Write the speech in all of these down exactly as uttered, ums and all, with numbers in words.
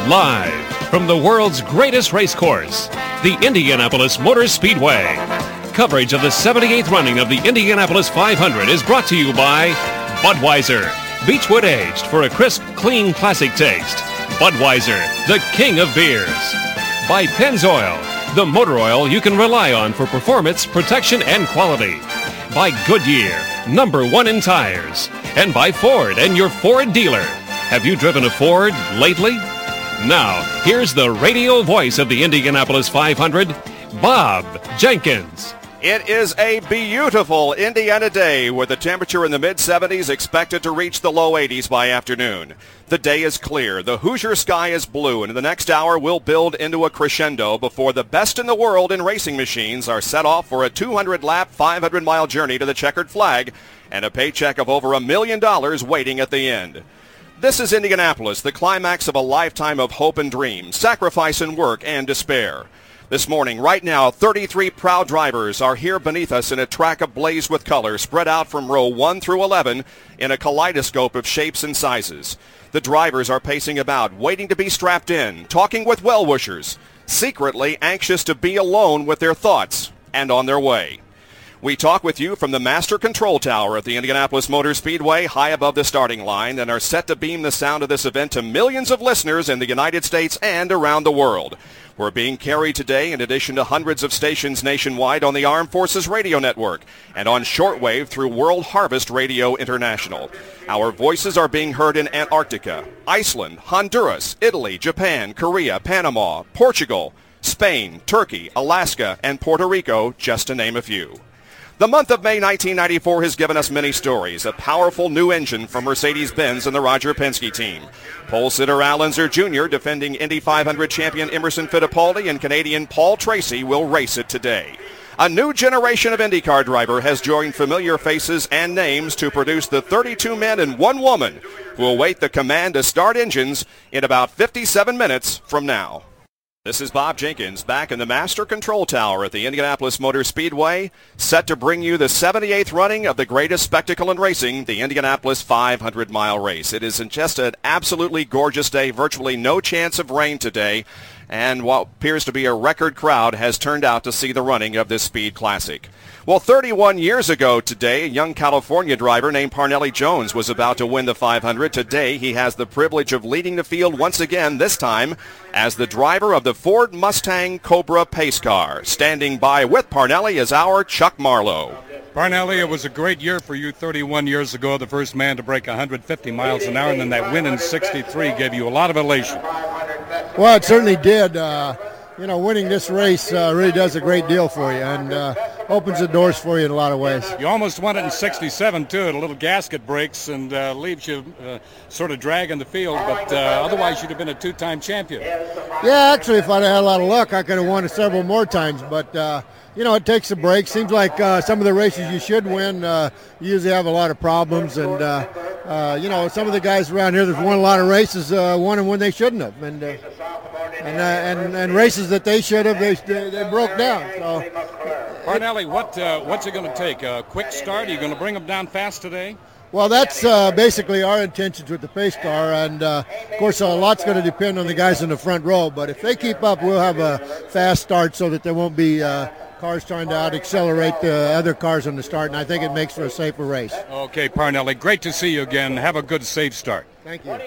Live from the world's greatest race course, the Indianapolis Motor Speedway. Coverage of the seventy-eighth running of the Indianapolis five hundred is brought to you by Budweiser, Beechwood aged for a crisp, clean, classic taste. Budweiser, the king of beers. By Pennzoil, the motor oil you can rely on for performance, protection, and quality. By Goodyear, number one in tires. And by Ford and your Ford dealer. Have you driven a Ford lately? Now, here's the radio voice of the Indianapolis five hundred, Bob Jenkins. It is a beautiful Indiana day with the temperature in the mid seventies expected to reach the low eighties by afternoon. The day is clear, the Hoosier sky is blue, and in the next hour we'll build into a crescendo before the best in the world in racing machines are set off for a two hundred lap, five hundred mile journey to the checkered flag and a paycheck of over a million dollars waiting at the end. This is Indianapolis, the climax of a lifetime of hope and dreams, sacrifice and work and despair. This morning, right now, thirty-three proud drivers are here beneath us in a track ablaze with color, spread out from row one through eleven in a kaleidoscope of shapes and sizes. The drivers are pacing about, waiting to be strapped in, talking with well-wishers, secretly anxious to be alone with their thoughts, and on their way. We talk with you from the Master Control Tower at the Indianapolis Motor Speedway, high above the starting line, and are set to beam the sound of this event to millions of listeners in the United States and around the world. We're being carried today in addition to hundreds of stations nationwide on the Armed Forces Radio Network and on shortwave through World Harvest Radio International. Our voices are being heard in Antarctica, Iceland, Honduras, Italy, Japan, Korea, Panama, Portugal, Spain, Turkey, Alaska, and Puerto Rico, just to name a few. The month of May nineteen ninety-four has given us many stories. A powerful new engine from Mercedes-Benz and the Roger Penske team. Pole sitter Al Unser Junior defending Indy five hundred champion Emerson Fittipaldi and Canadian Paul Tracy will race it today. A new generation of IndyCar driver has joined familiar faces and names to produce the thirty-two men and one woman who await the command to start engines in about fifty-seven minutes from now. This is Bob Jenkins back in the Master Control Tower at the Indianapolis Motor Speedway, set to bring you the seventy-eighth running of the greatest spectacle in racing, the Indianapolis five hundred mile race. It is just an absolutely gorgeous day, virtually no chance of rain today, and what appears to be a record crowd has turned out to see the running of this speed classic. Well, thirty-one years ago today, a young California driver named Parnelli Jones was about to win the five hundred. Today, he has the privilege of leading the field once again, this time as the driver of the Ford Mustang Cobra pace car. Standing by with Parnelli is our Chuck Marlowe. Parnelli, it was a great year for you thirty-one years ago, the first man to break one hundred fifty miles an hour, and then that win in sixty-three gave you a lot of elation. Well, it certainly did. Uh, you know, winning this race uh, really does a great deal for you and uh, opens the doors for you in a lot of ways. You almost won it in sixty-seven, too. A little gasket breaks and uh, leaves you uh, sort of dragging the field, but uh, otherwise you'd have been a two-time champion. Yeah, actually, if I'd had a lot of luck, I could have won it several more times, but uh, you know, it takes a break. Seems like uh, some of the races you should win, uh, you usually have a lot of problems. And, uh, uh, you know, some of the guys around here that won a lot of races uh, won them when they shouldn't have. And, uh, and, uh, and and races that they should have, they, they broke down. So, Parnelli, what, uh, what's it going to take? A quick start? Are you going to bring them down fast today? Well, that's uh, basically our intentions with the pace car, and uh, of course a lot's going to depend on the guys in the front row, but if they keep up, we'll have a fast start so that there won't be uh, cars trying to out-accelerate the other cars on the start, and I think it makes for a safer race. Okay, Parnelli, great to see you again. Have a good, safe start. Thank you.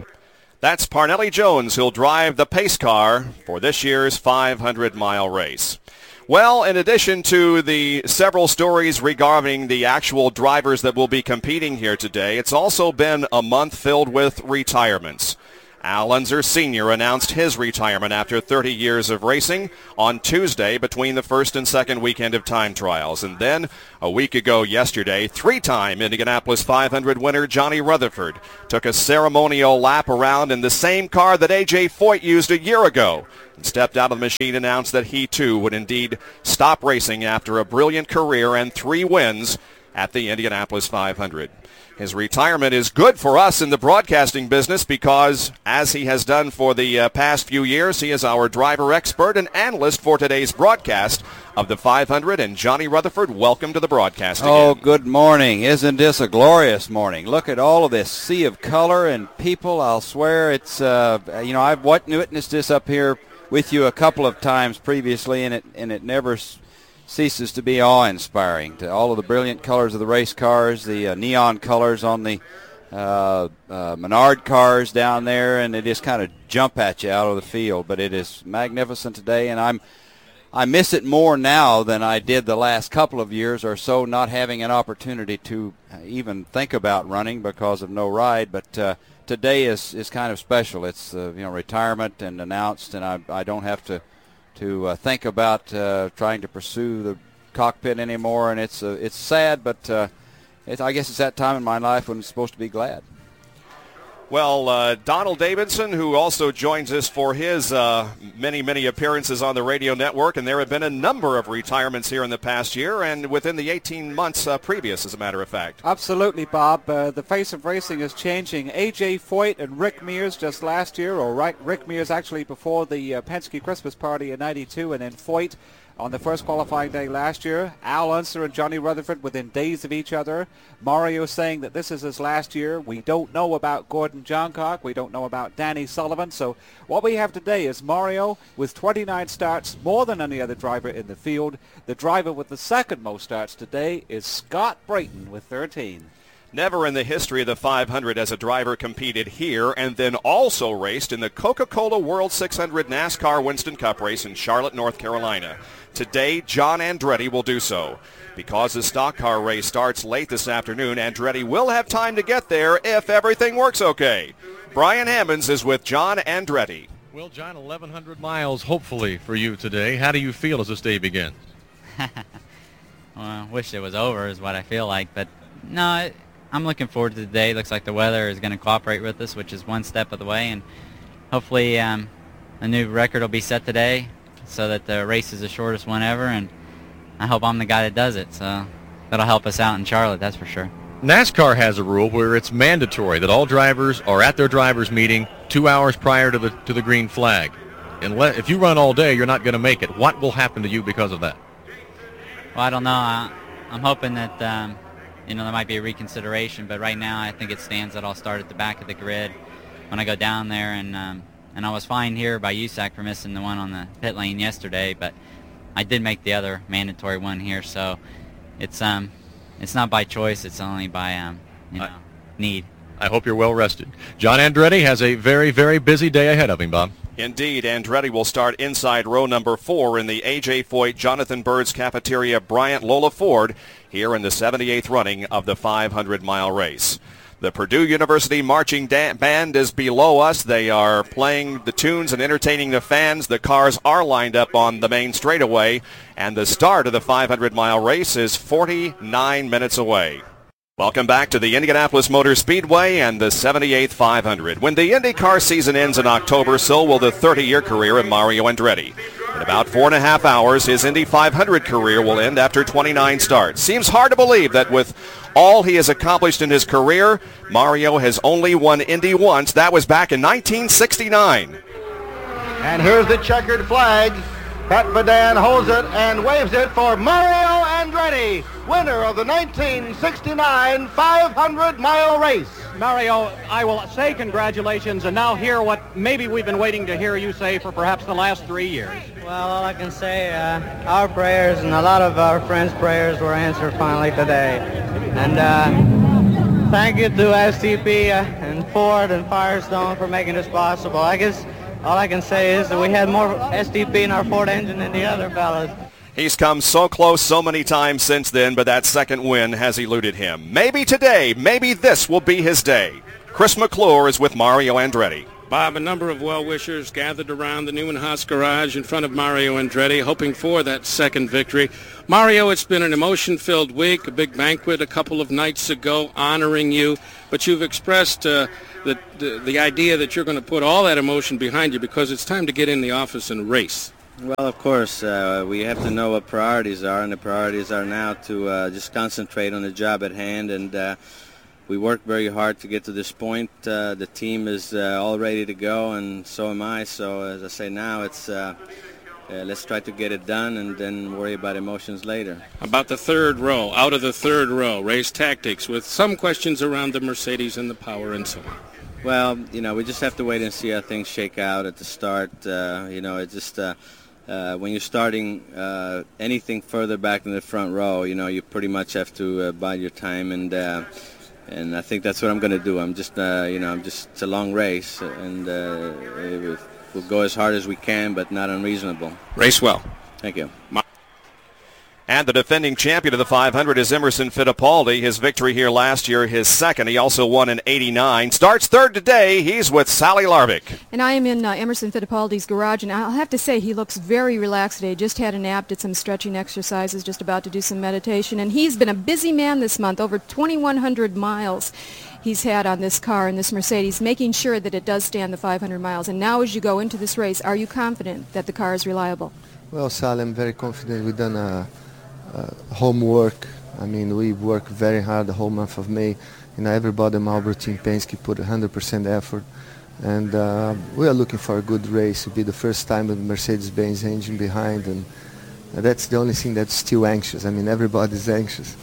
That's Parnelli Jones, who'll drive the pace car for this year's five hundred mile race. Well, in addition to the several stories regarding the actual drivers that will be competing here today, it's also been a month filled with retirements. Al Unser Senior announced his retirement after thirty years of racing on Tuesday between the first and second weekend of time trials. And then a week ago yesterday, three-time Indianapolis five hundred winner Johnny Rutherford took a ceremonial lap around in the same car that A J Foyt used a year ago and stepped out of the machine and announced that he too would indeed stop racing after a brilliant career and three wins at the Indianapolis five hundred. His retirement is good for us in the broadcasting business because, as he has done for the uh, past few years, he is our driver expert and analyst for today's broadcast of the five hundred. And Johnny Rutherford, welcome to the broadcast again. Oh, good morning. Isn't this a glorious morning? Look at all of this sea of color and people. I'll swear it's, uh, you know, I've witnessed this up here with you a couple of times previously, and it, and it never s- ceases to be awe-inspiring. To all of the brilliant colors of the race cars, the uh, neon colors on the uh, uh, Menard cars down there, and they just kind of jump at you out of the field. But it is magnificent today, and I'm I miss it more now than I did the last couple of years or so, not having an opportunity to even think about running because of no ride. But uh, today is, is kind of special. It's uh, you know retirement and announced, and I I don't have to. to uh, think about uh, trying to pursue the cockpit anymore, and it's uh, it's sad, but uh, it's, I guess it's that time in my life when it's supposed to be glad. Well, uh, Donald Davidson, who also joins us for his uh, many, many appearances on the radio network, and there have been a number of retirements here in the past year and within the eighteen months uh, previous, as a matter of fact. Absolutely, Bob. Uh, the face of racing is changing. A J Foyt and Rick Mears just last year, or right, Rick Mears actually before the uh, Penske Christmas party in ninety-two, and then Foyt on the first qualifying day last year. Al Unser and Johnny Rutherford within days of each other. Mario saying that this is his last year. We don't know about Gordon Johncock. We don't know about Danny Sullivan. So what we have today is Mario with twenty-nine starts, more than any other driver in the field. The driver with the second most starts today is Scott Brayton with thirteen. Never in the history of the five hundred has a driver competed here and then also raced in the Coca-Cola World six hundred NASCAR Winston Cup race in Charlotte, North Carolina. Today, John Andretti will do so. Because the stock car race starts late this afternoon, Andretti will have time to get there if everything works okay. Brian Hammonds is with John Andretti. Well, John, eleven hundred miles hopefully for you today. How do you feel as this day begins? Well, I wish it was over is what I feel like, but no, I'm looking forward to the day. Looks like the weather is going to cooperate with us, which is one step of the way, and hopefully um, a new record will be set today so that the race is the shortest one ever, and I hope I'm the guy that does it, so that'll help us out in Charlotte, that's for sure. NASCAR has a rule where it's mandatory that all drivers are at their drivers' meeting two hours prior to the to the green flag. Unless, if you run all day, you're not going to make it. What will happen to you because of that? Well, I don't know. I, I'm hoping that um, you know there might be a reconsideration, but right now I think it stands that I'll start at the back of the grid when I go down there, and um, and I was fined here by U S A C for missing the one on the pit lane yesterday, but I did make the other mandatory one here, so it's um it's not by choice, it's only by um you know I, need. I hope you're well rested. John Andretti has a very, very busy day ahead of him, Bob. Indeed, Andretti will start inside row number four in the A J Foyt, Jonathan Bird's Cafeteria Bryant Lola Ford here in the seventy-eighth running of the five hundred mile race. The Purdue University Marching da- Band is below us. They are playing the tunes and entertaining the fans. The cars are lined up on the main straightaway, and the start of the five hundred mile race is forty-nine minutes away. Welcome back to the Indianapolis Motor Speedway and the seventy-eighth five hundred. When the IndyCar season ends in October, so will the thirty-year career of Mario Andretti. In about four and a half hours, his Indy five hundred career will end after twenty-nine starts. Seems hard to believe that with all he has accomplished in his career, Mario has only won Indy once. That was back in nineteen sixty-nine. And here's the checkered flag. Pat Badan holds it and waves it for Mario Andretti, winner of the nineteen sixty-nine five hundred mile race. Mario, I will say congratulations and now hear what maybe we've been waiting to hear you say for perhaps the last three years. Well, all I can say, uh, our prayers and a lot of our friends' prayers were answered finally today. And uh, thank you to S T P uh, and Ford and Firestone for making this possible. I guess all I can say is that we had more S T P in our Ford engine than the other fellas. He's come so close so many times since then, but that second win has eluded him. Maybe today, maybe this will be his day. Chris McClure is with Mario Andretti. Bob, a number of well-wishers gathered around the Newman Haas garage in front of Mario Andretti, hoping for that second victory. Mario, it's been an emotion-filled week, a big banquet a couple of nights ago honoring you, but you've expressed uh, the, the, the idea that you're going to put all that emotion behind you because it's time to get in the office and race. Well, of course, uh, we have to know what priorities are, and the priorities are now to uh, just concentrate on the job at hand, and uh, we worked very hard to get to this point. Uh, the team is uh, all ready to go, and so am I. So as I say now, it's uh, uh, let's try to get it done and then worry about emotions later. About the third row, out of the third row, race tactics with some questions around the Mercedes and the power and so on. Well, you know, we just have to wait and see how things shake out at the start. Uh, you know, it just uh, uh, when you're starting uh, anything further back in the front row, you know, you pretty much have to uh, bide your time and. Uh, And I think that's what I'm going to do. I'm just, uh, you know, I'm just, it's a long race, and uh, it, we'll go as hard as we can, but not unreasonable. Race well. Thank you. And the defending champion of the five hundred is Emerson Fittipaldi. His victory here last year, his second. He also won in eighty-nine. Starts third today. He's with Sally Larvick. And I am in uh, Emerson Fittipaldi's garage, and I'll have to say he looks very relaxed today. Just had a nap, did some stretching exercises, just about to do some meditation. And he's been a busy man this month, over twenty-one hundred miles he's had on this car, in this Mercedes, making sure that it does stand the five hundred miles. And now as you go into this race, are you confident that the car is reliable? Well, Sally, I'm very confident. We've done a... Uh, homework. I mean, we worked very hard the whole month of May. You know, everybody in Marlboro Team Penske put one hundred percent effort, and uh, we are looking for a good race. It'll be the first time with Mercedes-Benz engine behind, and that's the only thing that's still anxious. I mean, everybody's anxious,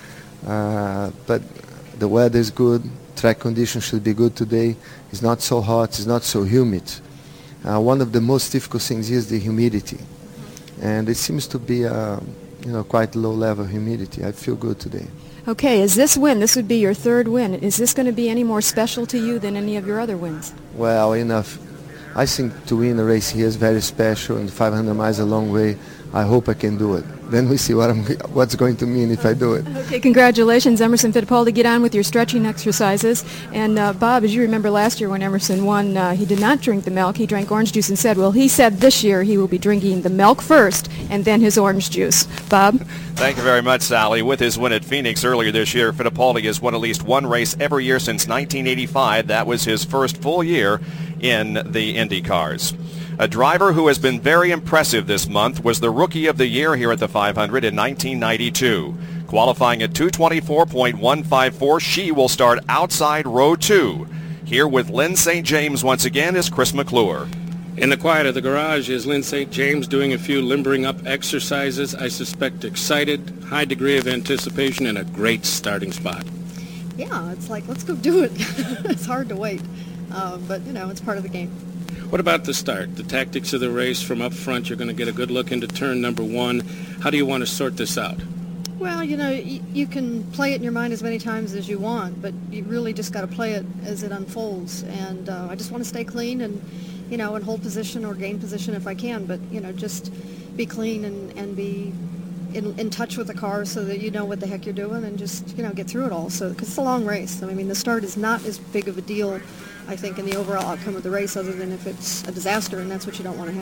uh, but the weather is good. Track conditions should be good today. It's not so hot. It's not so humid. Uh, one of the most difficult things is the humidity, and it seems to be uh, you know, quite low level humidity. I feel good today. Okay, is this win, this would be your third win, is this going to be any more special to you than any of your other wins? Well, enough. I think to win a race here is very special, and five hundred miles a long way. I hope I can do it. Then we see what I'm, what's going to mean if I do it. Okay, congratulations, Emerson Fittipaldi. Get on with your stretching exercises. And uh, Bob, as you remember last year when Emerson won, uh, he did not drink the milk. He drank orange juice instead. Well, he said this year he will be drinking the milk first and then his orange juice. Bob? Thank you very much, Sally. With his win at Phoenix earlier this year, Fittipaldi has won at least one race every year since nineteen eighty-five. That was his first full year in the Indy cars. A driver who has been very impressive this month was the Rookie of the Year here at the five hundred in nineteen ninety-two. Qualifying at two twenty-four point one five four, she will start outside row two. Here with Lyn Saint James once again is Chris McClure. In the quiet of the garage is Lyn Saint James doing a few limbering up exercises. I suspect excited, high degree of anticipation, and a great starting spot. Yeah, it's like, let's go do it. It's hard to wait, uh, but, you know, it's part of the game. What about the start, the tactics of the race from up front? You're going to get a good look into turn number one. How do you want to sort this out? Well, you know, y- you can play it in your mind as many times as you want, but you really just got to play it as it unfolds. And uh, I just want to stay clean and, you know, and hold position or gain position if I can, but, you know, just be clean and, and be in, in touch with the car so that you know what the heck you're doing and just, you know, get through it all. So, because it's a long race. I mean, the start is not as big of a deal, I think, in the overall outcome of the race, other than if it's a disaster, and that's what you don't want to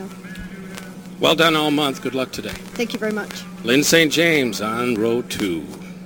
have. Well done all month. Good luck today. Thank you very much. Lyn Saint James on row two.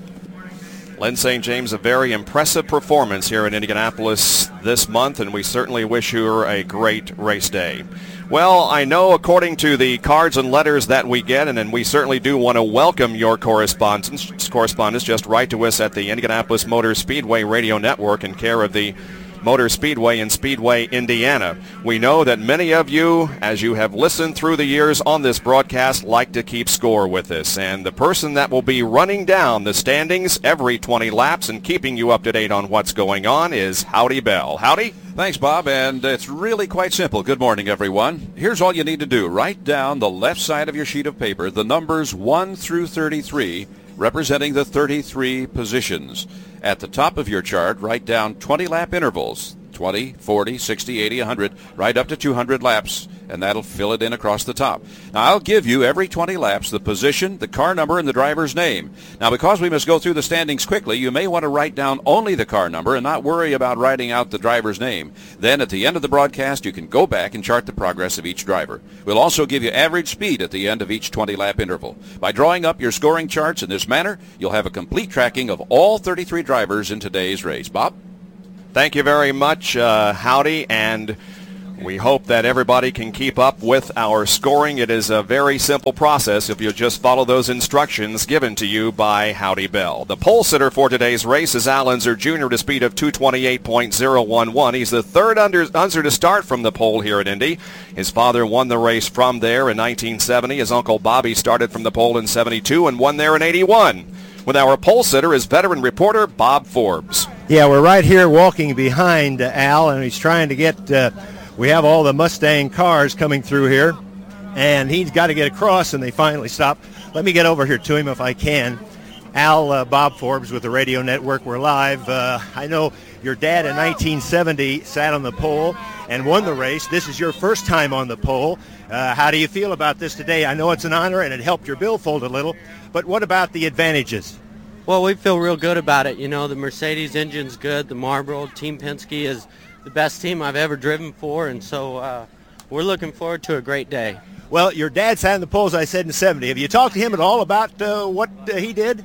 Lyn Saint James, a very impressive performance here in Indianapolis this month, and we certainly wish her a great race day. Well, I know according to the cards and letters that we get, and, and we certainly do want to welcome your correspondence, correspondence, just write to us at the Indianapolis Motor Speedway Radio Network in care of the Motor Speedway in Speedway, Indiana. We know that many of you, as you have listened through the years on this broadcast, like to keep score with us. And the person that will be running down the standings every twenty laps and keeping you up to date on what's going on is Howdy Bell. Howdy? Thanks, Bob, and it's really quite simple. Good morning, everyone. Here's all you need to do. Write down the left side of your sheet of paper the numbers one through thirty-three, representing the thirty-three positions. At the top of your chart, write down twenty-lap intervals, twenty, forty, sixty, eighty, one hundred, right up to two hundred laps, and that'll fill it in across the top. Now, I'll give you every twenty laps the position, the car number, and the driver's name. Now, because we must go through the standings quickly, you may want to write down only the car number and not worry about writing out the driver's name. Then, at the end of the broadcast, you can go back and chart the progress of each driver. We'll also give you average speed at the end of each twenty-lap interval. By drawing up your scoring charts in this manner, you'll have a complete tracking of all thirty-three drivers in today's race. Bob? Thank you very much, uh, Howdy, and We hope that everybody can keep up with our scoring. It is a very simple process if you just follow those instructions given to you by Howdy Bell. The pole sitter for today's race is Al Unser Junior at a speed of two twenty-eight point oh one one. He's the third Unser to start from the pole here at Indy. His father won the race from there in nineteen seventy. His uncle Bobby started from the pole in seventy-two and won there in eighty-one. With our pole sitter is veteran reporter Bob Forbes. Yeah, we're right here walking behind uh, Al, and he's trying to get, uh, we have all the Mustang cars coming through here, and he's got to get across, and they finally stop. Let me get over here to him if I can. Al, uh, Bob Forbes with the Radio Network. We're live. Uh, I know your dad in nineteen seventy sat on the pole and won the race. This is your first time on the pole. Uh, how do you feel about this today? I know it's an honor, and it helped your billfold a little, but what about the advantages? Well, we feel real good about it. You know, the Mercedes engine's good. The Marlboro Team Penske is the best team I've ever driven for, and so uh, we're looking forward to a great day. Well, your dad sat in the pole, as I said, in seventy. Have you talked to him at all about uh, what uh, he did?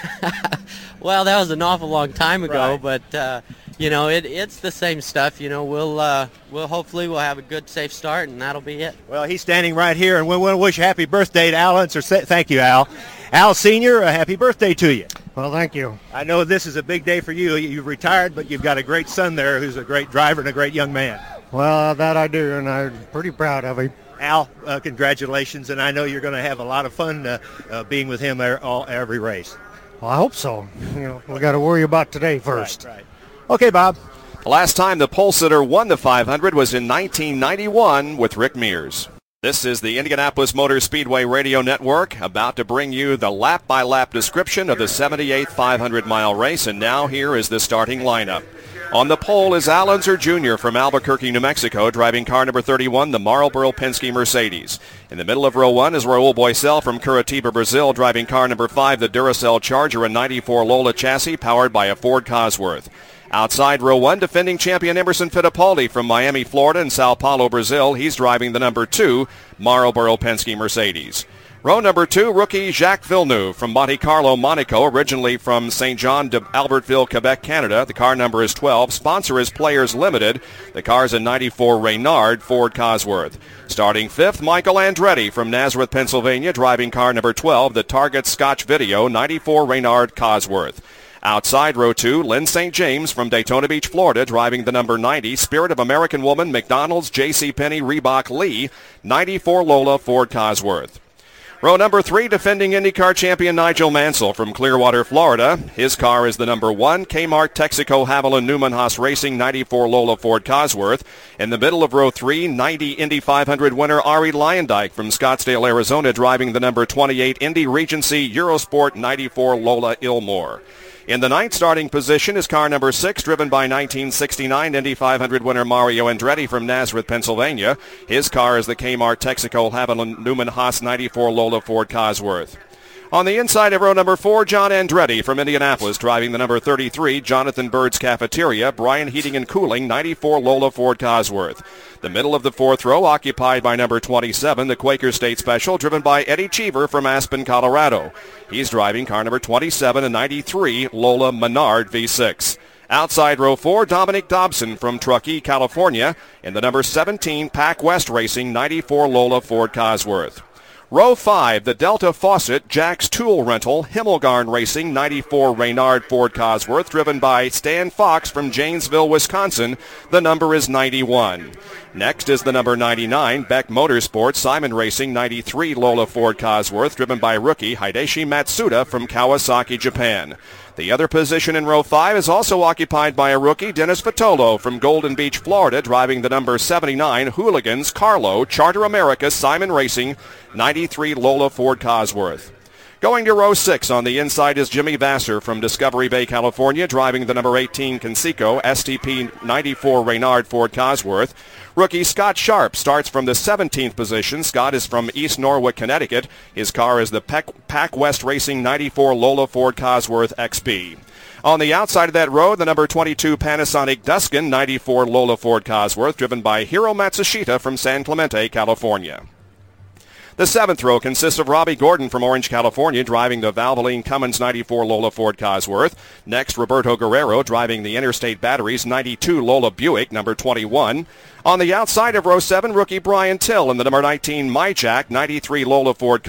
Well, that was an awful long time ago, Right. but uh, you know, it, it's the same stuff. You know, we'll uh, we'll hopefully we'll have a good, safe start, and that'll be it. Well, he's standing right here, and we want to wish a happy birthday to Al Unser. Thank you, Al. Al Senior, a happy birthday to you. Well, thank you. I know this is a big day for you. You've retired, but you've got a great son there who's a great driver and a great young man. Well, that I do, and I'm pretty proud of him. Al, uh, congratulations, and I know you're going to have a lot of fun uh, uh, being with him er- all, every race. Well, I hope so. You know, we got to worry about today first. Right, right. Okay, Bob. The last time the pole sitter won the five hundred was in nineteen ninety-one with Rick Mears. This is the Indianapolis Motor Speedway Radio Network, about to bring you the lap-by-lap description of the seventy-eighth five hundred mile race, and now here is the starting lineup. On the pole is Al Unser Junior from Albuquerque, New Mexico, driving car number thirty-one, the Marlboro Penske Mercedes. In the middle of row one is Raul Boisel from Curitiba, Brazil, driving car number five, the Duracell Charger, a ninety-four Lola chassis powered by a Ford Cosworth. Outside row one, defending champion Emerson Fittipaldi from Miami, Florida, and Sao Paulo, Brazil. He's driving the number two Marlboro Penske Mercedes. Row number two, rookie Jacques Villeneuve from Monte Carlo, Monaco, originally from Saint John de Albertville, Quebec, Canada. The car number is twelve. Sponsor is Players Limited. The car is a ninety-four Reynard Ford Cosworth. Starting fifth, Michael Andretti from Nazareth, Pennsylvania, driving car number twelve, the Target Scotch Video ninety-four Reynard Cosworth. Outside row two, Lynn Saint James from Daytona Beach, Florida, driving the number ninety Spirit of American Woman, McDonald's, JCPenney, Reebok, Lee, ninety-four Lola Ford Cosworth. Row number three, defending IndyCar champion Nigel Mansell from Clearwater, Florida. His car is the number one Kmart, Texaco, Haviland, Newman Haas Racing, ninety-four Lola Ford Cosworth. In the middle of row three, ninety Indy five hundred winner Ari Leyendijk from Scottsdale, Arizona, driving the number twenty-eight Indy Regency Eurosport, ninety-four Lola Ilmore. In the ninth starting position is car number six, driven by nineteen sixty-nine Indy five hundred winner Mario Andretti from Nazareth, Pennsylvania. His car is the Kmart, Texaco, Haviland, Newman Haas ninety-four Lola Ford Cosworth. On the inside of row number four, John Andretti from Indianapolis, driving the number thirty-three Jonathan Bird's Cafeteria, Brian Heating and Cooling, ninety-four Lola Ford Cosworth. The middle of the fourth row occupied by number twenty-seven, the Quaker State Special, driven by Eddie Cheever from Aspen, Colorado. He's driving car number twenty-seven, a ninety-three Lola Menard V six. Outside row four, Dominic Dobson from Truckee, California, in the number seventeen Pac West Racing, ninety-four Lola Ford Cosworth. Row five, the Delta Faucet Jack's Tool Rental, Himmelgarn Racing, ninety-four Reynard Ford Cosworth, driven by Stan Fox from Janesville, Wisconsin. The number is ninety-one. Next is the number ninety-nine, Beck Motorsports, Simon Racing, ninety-three Lola Ford Cosworth, driven by rookie Hideshi Matsuda from Kawasaki, Japan. The other position in row five is also occupied by a rookie, Dennis Vitolo from Golden Beach, Florida, driving the number seventy-nine Hooligans Carlo Charter America Simon Racing, ninety-three Lola Ford Cosworth. Going to row six, on the inside is Jimmy Vassar from Discovery Bay, California, driving the number eighteen Conseco S T P ninety-four Reynard Ford Cosworth. Rookie Scott Sharp starts from the seventeenth position. Scott is from East Norwalk, Connecticut. His car is the Pac, Pac West Racing ninety-four Lola Ford Cosworth X B. On the outside of that row, the number twenty-two Panasonic Duskin ninety-four Lola Ford Cosworth, driven by Hiro Matsushita from San Clemente, California. The seventh row consists of Robbie Gordon from Orange, California, driving the Valvoline Cummins ninety-four Lola Ford Cosworth. Next, Roberto Guerrero driving the Interstate Batteries ninety-two Lola Buick, number twenty-one. On the outside of row seven, rookie Brian Till in the number nineteen MyJack ninety-three Lola Ford